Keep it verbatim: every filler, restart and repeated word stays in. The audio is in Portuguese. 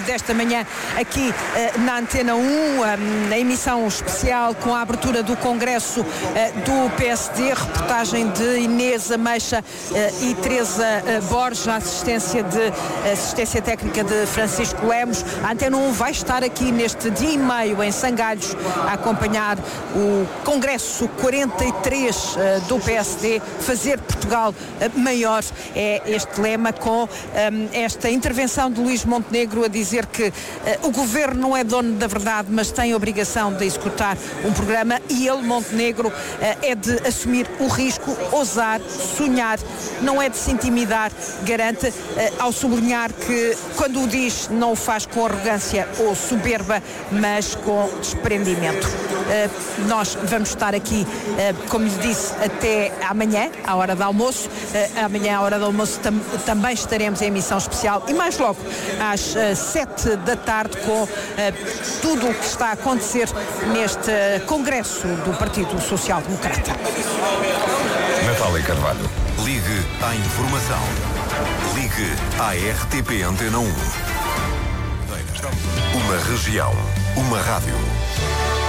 desta manhã aqui na Antena um, a emissão especial com a abertura do Congresso do P S D, reportagem de Inês Ameixa e Teresa Borges, a assistência, de, assistência técnica de Francisco Lemos. A Antena um vai estar aqui neste dia e meio em Sangalhos a acompanhar o Congresso quarenta e três do P S D, fazer Portugal maior, é este lema, com um, esta intervenção de Luís Montenegro a dizer que uh, o governo não é dono da verdade, mas tem a obrigação de executar um programa, e ele, Montenegro, uh, é de assumir o risco, ousar, sonhar, não é de se intimidar, garante, uh, ao sublinhar que quando o diz não o faz com arrogância ou soberba, mas com desprendimento. Uh, nós vamos estar aqui, uh, como lhe disse, até amanhã, à hora do almoço. Uh, amanhã, à hora do almoço, tam- também estaremos em emissão especial, e mais logo às uh, sete da tarde, com uh, tudo o que está a acontecer neste uh, Congresso do Partido Social Democrata. Natália Carvalho, ligue à informação. Ligue à R T P Antena um. Uma região, uma rádio.